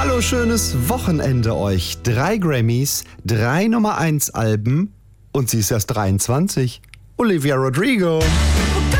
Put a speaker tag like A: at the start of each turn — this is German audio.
A: Hallo, schönes Wochenende euch. 3 Grammys, 3 Nummer 1 Alben und sie ist erst 23. Olivia Rodrigo.